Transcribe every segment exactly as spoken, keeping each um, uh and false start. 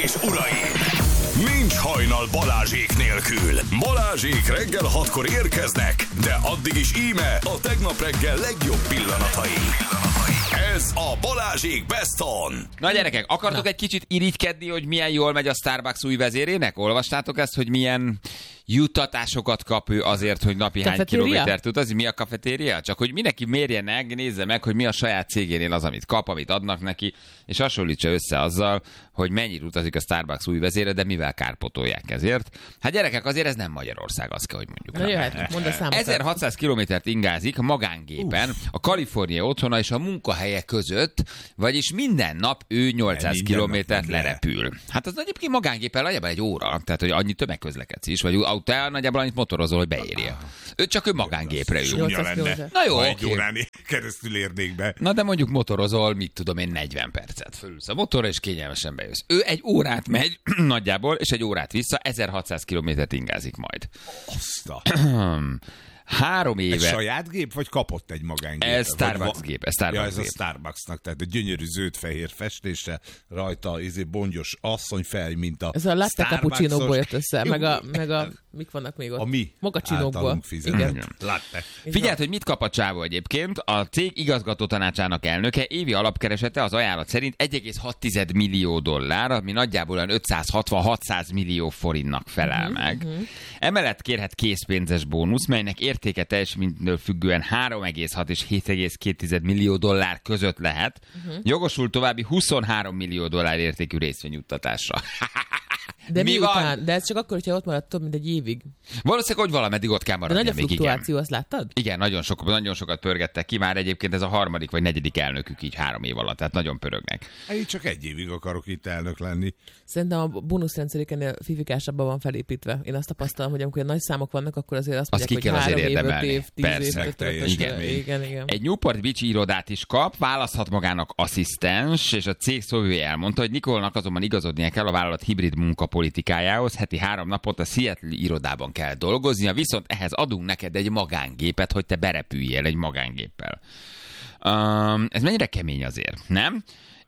és uraim! Nincs hajnal Balázsék nélkül. Balázsék reggel hatkor érkeznek, de addig is íme a tegnap reggel legjobb pillanatai. Ez a Balázsék Best On. Na gyerekek, akartok Na. egy kicsit irigykedni, hogy milyen jól megy a Starbucks új vezérének? Olvastátok ezt, hogy milyen juttatásokat kap ő azért, hogy napi hány Kafetéria? kilométert utazik? Mi a kafetéria? Csak hogy mindenki mérje meg, nézze meg, hogy mi a saját cégénél az, amit kap, amit adnak neki, és hasonlítsa össze azzal, hogy mennyit utazik a Starbucks új vezére, de mivel kárpotolják ezért. Hát gyerekek, azért ez nem Magyarország, azt kell, hogy mondjuk. Na jöhet, mondd a számokat. ezerhatszáz kilométert ingázik magángépen, a Kalifornia otthona és a munkahelye között, vagyis minden nap ő nyolcszáz kilométert lerepül. Hát az egyébként magángépen nagyjából egy óra, tehát hogy annyi tömegközlekedsz is, vagy autóján nagyjából annyit motorozol, hogy beérje. Ő csak ő magángépre ül. nyolcszáz lenne. kilométer. Na jó, Ha egy oké. órán keresztül érnék be. Na de mondjuk motorozol, mit tudom én, negyven percet. Fölülsz a motorra, és kényelmesen bejössz. Ő egy órát megy nagyjából, és egy órát vissza, ezerhatszáz kilométert ingázik majd. Azt a... Három Egy éve. saját gép, vagy kapott egy magángépet? Ez Starbucks Vagy va- gép, ez Starbucks ja, ez a gép. Starbucksnak, tehát a gyönyörű zöld-fehér festése, rajta izé bongyos asszonyfej, mint a Ez a latte cappuccinóból jött össze, Jó. meg a, meg a, mik vannak még ott? A mi Mochaccsinókból. általunk fizetett. Igen. Latte. Figyeld, hogy mit kap a csávó egyébként. A cég igazgató tanácsának elnöke évi alapkeresete az ajánlat szerint egy egész hat millió dollár, ami nagyjából olyan ötszázhatvan-hatszáz millió forintnak felel Uh-huh, meg. uh-huh. Emellett kérhet készpénzes bónusz, melynek értéke teljesítménytől függően három egész hat és hét egész két millió dollár között lehet. Uh-huh. Jogosult további huszonhárom millió dollár értékű részvényjuttatásra. De Mi miután? van? De ez csak akkor, hogyha ott maradt több mint egy évig. Valószínűleg, hogy valameddig ott kell De maradni. nagy a még, igen. fluktuáció, azt láttad? Igen, nagyon, sok, nagyon sokat pörgettek ki, már egyébként ez a harmadik vagy negyedik elnökük így három év alatt, tehát nagyon pörögnek. Hát én csak egy évig akarok itt elnök lenni. Szerintem a bónuszrendszerük ennél fifikásabban van felépítve. Én azt tapasztalom, hogy amikor nagy számok vannak, akkor azért azt Azt mondják, ki kell hogy három azért év, öt érdemelni. év, tíz Persze, év, teljes igen, élmény. igen, igen. Egy Newport Beach irodát is kap, választhat magának asszisztens, és a cég szóvivője elmondta, hogy Nikolnak azonban igazodnia kell a vállalat hibrid munkapolitikájához, heti három napot a Seattle irodában kell dolgoznia, viszont ehhez adunk neked egy magángépet, hogy te berepüljél egy magángéppel. Um, ez mennyire kemény azért, nem?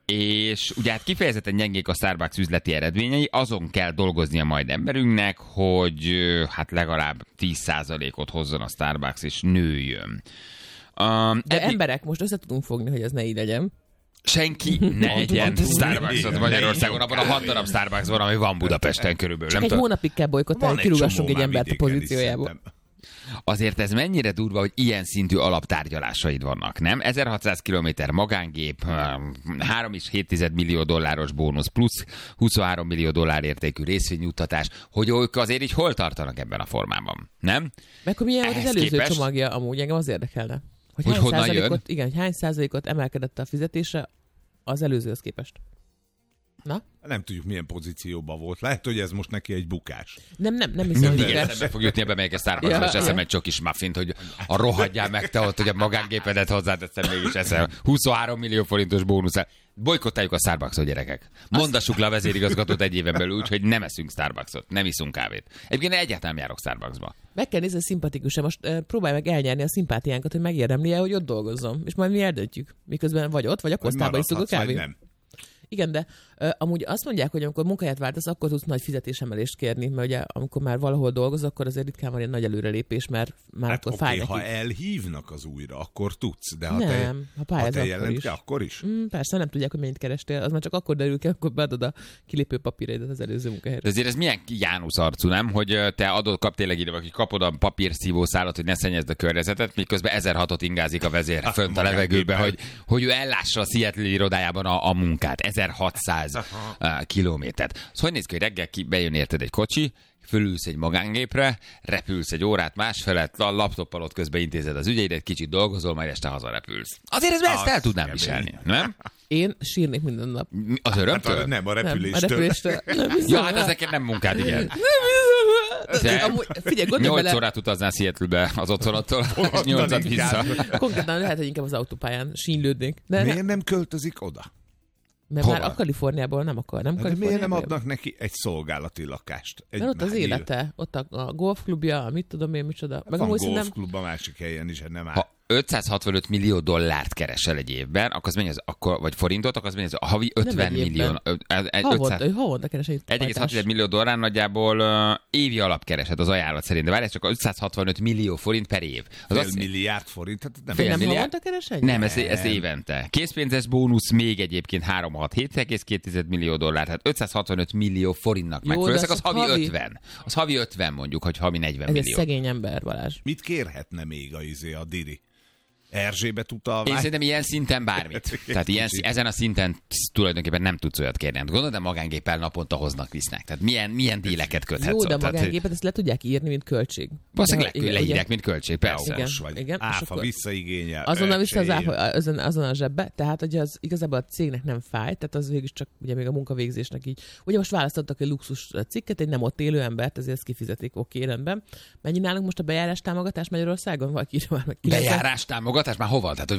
És ugye hát kifejezetten gyengék a Starbucks üzleti eredményei, azon kell dolgoznia majd emberünknek, hogy ö, hát legalább tíz százalékot hozzon a Starbucks, és nőjön. Um, De eddig emberek, most össze tudunk fogni, hogy ez ne így legyen. senki ne egyen Starbucksot Magyarországon, abban a hat darab Starbucks van, ami van Budapesten körülbelül. Nem Egy tudom. hónapig kell bolykottálni, Van hogy egy kirúgassunk csomó egy már embert a vidéken is, pozíciójából. szerintem. Azért ez mennyire durva, hogy ilyen szintű alaptárgyalásaid vannak, nem? ezerhatszáz kilométer magángép, három egész hét millió dolláros bónusz, plusz huszonhárom millió dollár értékű részvényjuttatás, hogy ők azért így hol tartanak ebben a formában, nem? Meg hogy milyen volt az Ehhez előző képest- csomagja, amúgy engem az érdekelne. Hogy, Hogy hány honnan százalékot, igen, hogy hány százalékot emelkedett a fizetése az előzőhöz képest. Na? Nem tudjuk, milyen pozícióban volt. Lehet, hogy ez most neki egy bukás. Nem, nem, nem hiszem, hogy Mindig igen. eszembe fog jutni, ebbe melyik a Starbucksba, Ja, és eszem ja. egy csokis muffint, hogy a rohadjál meg te ott, hogy a magángépedet hozzáteszem, mégis eszem. huszonhárom millió forintos bónusz. Bolykottáljuk a Starbucksot, gyerekek. Mondassuk le a vezérigazgatót egy éven belül, úgyhogy nem eszünk Starbucksot, nem iszunk kávét. Egyébként egyáltalán nem járok Starbucksba. Meg kell nézni, szimpatikus-e. Most uh, próbálj meg elnyerni a szimpátiánkat, hogy megérdemli-e, hogy ott dolgozzon. És majd mi eldöntjük. Miközben vagy ott, vagy a Hogy kosztába iszunk a maradhatsz, vagy kávét. nem. Igen, de uh, amúgy azt mondják, hogy amikor munkahelyet váltasz, akkor tudsz nagy fizetésemelést kérni, mert ugye amikor már valahol dolgoz, akkor azért ritkán van ilyen nagy előrelépés, mert már Hát akkor oké, fáj ha neki. elhívnak az újra, akkor tudsz. De ha Nem, te, ha ha pályázol, te akkor jelent is. ki, akkor is. Mm, persze, nem tudják, hogy mennyit kerestél. Az már csak akkor derül ki, akkor beadod a kilépő papíraidat az előző munkahelyre. De azért ez milyen Jánusz arcú, nem? Hogy ö, te adod, kap tényleg ide, vagy kapod a papírszívószálat, hogy ne szennyezd a környezetet, miközben ezerhatot ingázik a vezér Hát, fönt a levegőbe, hogy, magángépen. hogy ő ellássa a Seattle irodájában a, a munkát. ezerhatszáz uh, kilométert. Szóval hogy néz ki, hogy reggel ki, bejön érted egy kocsi, fölülsz egy magángépre, repülsz egy órát másfelett, a laptoppal ott közben intézed az ügyeidet, kicsit dolgozol, majd este hazarepülsz. Azért ez ezt el Az tudnám kemény. viselni, nem? Én sírnék minden nap. Mi- Az Hát, örömtől? nem, a Nem, a repüléstől. repüléstől. Nem hiszem Ja, hát el. ez neked nem munkád, igen. De amúgy, figyelj, gondolj Nyolc bele, órát utaznál Seattle-be az otthonattól, és nyolcat vissza. konkrétan lehet, hogy inkább az autópályán sínylődnék. De Miért nem költözik oda? mert Hova? már a Kaliforniából nem akar, nem De miért nem Kaliforniából? adnak neki egy szolgálati lakást? Egy Mert ott az már élete, ott a, a golfklubja, mit tudom én, micsoda. Meg Van amúgy szerintem, golfklub a másik helyen is, hát nem áll. Ha ötszázhatvanöt millió dollárt keresel egy évben, akkor az mennyi az, akkor, vagy forintot, akkor az mennyi az a havi ötven millió. Havonta, havonta keresel egy egy egész hat millió dollár nagyjából uh, évi alapkereset az ajánlat szerint. De várj, ez csak ötszázhatvanöt millió forint per év. Az Fél azt, milliárd forint, hát nem, Fél Fél nem milliárd? havonta keresel? nem, ez, ez évente. Készpénzes bónusz még egyébként három hat hét egész két millió dollár, tehát ötszázhatvanöt millió forintnak Jó, megfelelő. de Az az havi, havi- ötven. Az havi ötven mondjuk, hogy havi negyven Ez egy millió. szegény ember, Balázs. Mit kérhetne még a, izé, a Diri? Erzsébet utalvány? Én szerintem ilyen szinten bármit. Tehát ilyen, ezen a szinten tulajdonképpen nem tudsz olyat kérni. Gondolod, de magángéppel naponta hoznak, visznek. Tehát milyen, milyen díleket köthetsz Jó, de a ott? Tehát, magángépet ezt le tudják írni, mint költség. valószínűleg Igen, le, leírják, ugye? mint költség, persze. Igen. Okos vagy. igen, és Áfa akkor- visszaigényel. Azonnal vissza az öcsém. áfa, azon, azon a zsebbe, tehát hogy az igazából a cégnek nem fáj, tehát az végül csak ugye még a munkavégzésnek így. Ugye most választottak egy luxus cikket, egy nem ott élő embert, ezért ezt kifizetik, oké, rendben. Mennyi nálunk most a bejárás támogatás Magyarországon? Valaki írja már meg. kilencven Bejárás támogatás? Már hova? Tehát, hogy